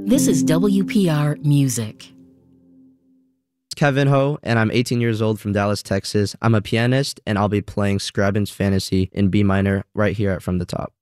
This is WPR Music. Kevin Ho, and I'm 18 years old from Dallas, Texas. I'm a pianist, and I'll be playing Scriabin's Fantasy in B minor right here at From the Top.